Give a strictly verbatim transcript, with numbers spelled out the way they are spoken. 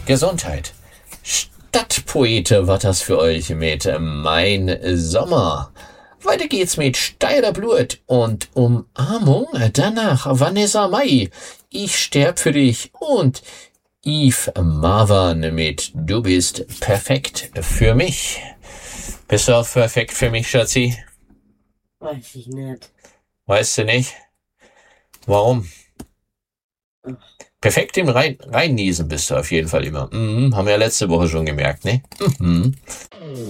Gesundheit. Stadtpoete war das für euch mit Mein Sommer. Weiter geht's mit Steiler Blut und Umarmung. Danach Vanessa Mai. Ich sterb für dich. Und Yves Marwan mit Du bist perfekt für mich. Bist du auch perfekt für mich, Schatzi? Weiß ich nicht. Weißt du nicht? Warum? Perfekt im Rein Reinniesen bist du auf jeden Fall immer. Mhm, haben wir ja letzte Woche schon gemerkt, ne? Mhm.